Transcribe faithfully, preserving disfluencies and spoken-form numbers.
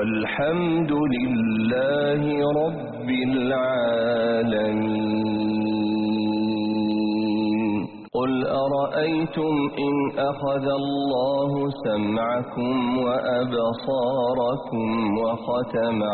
والحمد لله رب العالمين. قل أرأيتم إن أخذ الله سمعكم وأبصاركم وختم